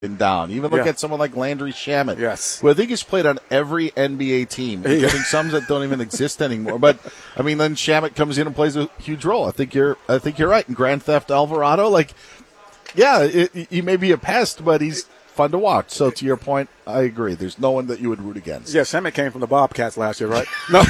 been down. Even look at someone like Landry Shamet, who I think has played on every NBA team, including some that don't even exist anymore. But I mean, then Shamet comes in and plays a huge role. I think you're right. And Grand Theft Alvarado, he may be a pest, but he's fun to watch. So to your point, I agree. There's no one that you would root against. Yeah, Shamet came from the Bobcats last year, right? No.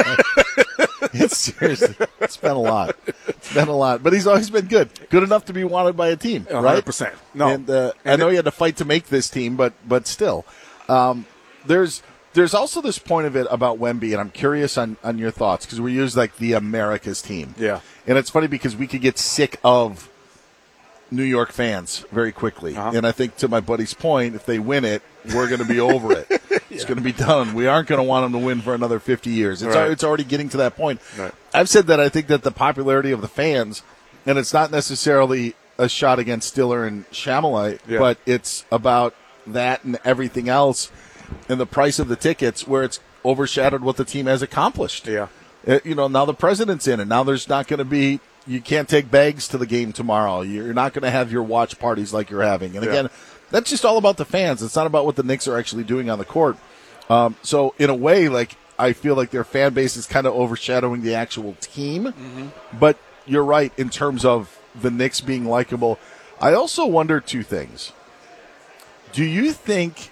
It's been a lot. But he's always been good enough to be wanted by a team, right? 100%. No, and I know he had to fight to make this team, but still, there's also this point of it about Wemby, and I'm curious on your thoughts because we use like the America's team, and it's funny because we could get sick of New York fans very quickly, and I think to my buddy's point, if they win it, we're going to be over it. It's going to be done. We aren't going to want them to win for another 50 years. It's already getting to that point. Right. I've said that I think that the popularity of the fans, and it's not necessarily a shot against Stiller and Shamelite, but it's about that and everything else and the price of the tickets where it's overshadowed what the team has accomplished. Yeah. Now the president's in, and now there's not going to be – you can't take bags to the game tomorrow. You're not going to have your watch parties like you're having. And again, that's just all about the fans. It's not about what the Knicks are actually doing on the court. So in a way, I feel like their fan base is kind of overshadowing the actual team. Mm-hmm. But you're right in terms of the Knicks being likable. I also wonder two things. Do you think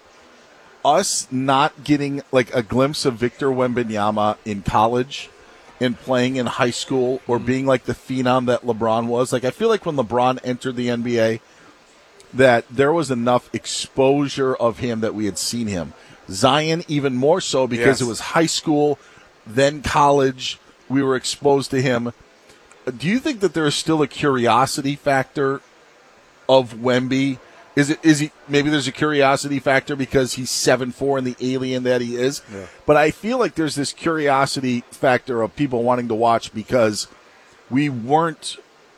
us not getting a glimpse of Victor Wembanyama in college and playing in high school or being like the phenom that LeBron was? I feel like when LeBron entered the NBA, that there was enough exposure of him that we had seen him. Zion even more so because it was high school, then college. We were exposed to him. Do you think that there is still a curiosity factor of Wemby? Is he maybe there's a curiosity factor because he's 7'4" and the alien that he is? Yeah. But I feel like there's this curiosity factor of people wanting to watch because we weren't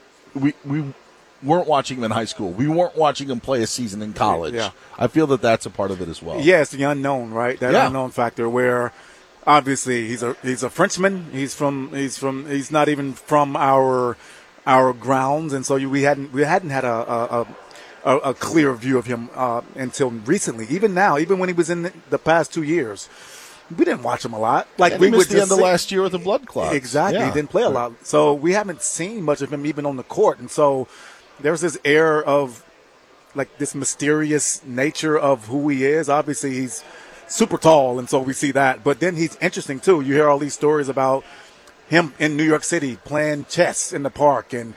watching him in high school. We weren't watching him play a season in college. Yeah. I feel that that's a part of it as well. Yeah, it's the unknown, right? That unknown factor where obviously he's a Frenchman. He's not even from our grounds, and so we hadn't had a clear view of him until recently. Even now, even when he was in the past 2 years, we didn't watch him a lot. We missed the end of last year with a blood clot. Exactly, he didn't play a lot, so we haven't seen much of him even on the court. And so there's this air of this mysterious nature of who he is. Obviously, he's super tall, and so we see that. But then he's interesting too. You hear all these stories about him in New York City playing chess in the park, and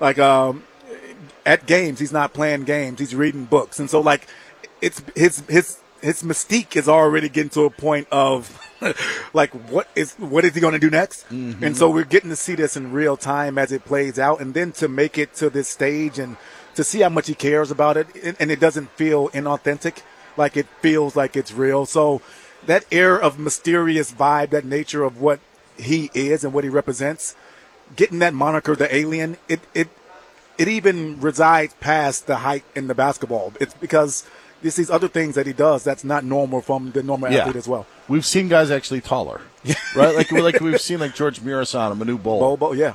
at games, he's not playing games. He's reading books. And so, it's his mystique is already getting to a point of, what is he going to do next? Mm-hmm. And so we're getting to see this in real time as it plays out. And then to make it to this stage and to see how much he cares about it, and it doesn't feel inauthentic, it feels like it's real. So that air of mysterious vibe, that nature of what he is and what he represents, getting that moniker, the alien, it even resides past the height in the basketball. It's because there's these other things that he does that's not normal from the normal athlete as well. We've seen guys actually taller, right? We've seen George Mirasan, Manu Bol.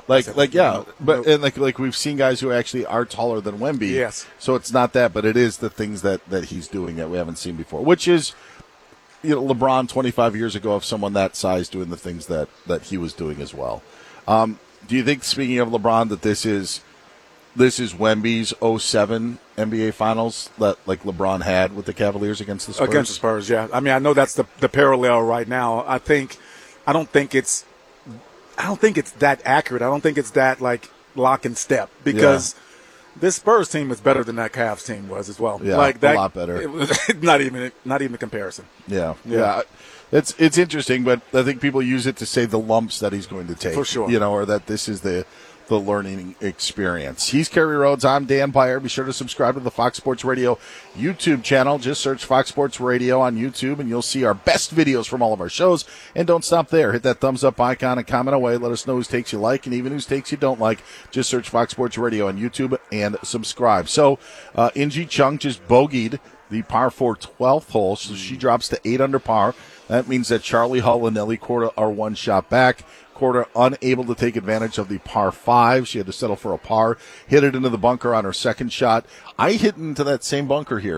But we've seen guys who actually are taller than Wemby. Yes. So it's not that, but it is the things that he's doing that we haven't seen before, which is, LeBron 25 years ago of someone that size doing the things that he was doing as well. Do you think, speaking of LeBron, that this is Wemby's 2007 NBA Finals that LeBron had with the Cavaliers against the Spurs? Against the Spurs, yeah. I mean, I know that's the parallel right now. I don't think it's that accurate. I don't think it's that lock and step because this Spurs team is better than that Cavs team was as well. Yeah, a lot better. It was not even a comparison. Yeah. It's interesting, but I think people use it to say the lumps that he's going to take. For sure. Or that this is the learning experience. He's Kerry Rhodes. I'm Dan Byer. Be sure to subscribe to the Fox Sports Radio YouTube channel. Just search Fox Sports Radio on YouTube, and you'll see our best videos from all of our shows. And don't stop there. Hit that thumbs up icon and comment away. Let us know whose takes you like and even whose takes you don't like. Just search Fox Sports Radio on YouTube and subscribe. So, Inji Chung just bogeyed the par 4 12th hole, so she drops to 8 under par. That means that Charlie Hull and Nelly Corda are one shot back. Korda unable to take advantage of the par 5. She had to settle for a par, hit it into the bunker on her second shot. I hit into that same bunker here.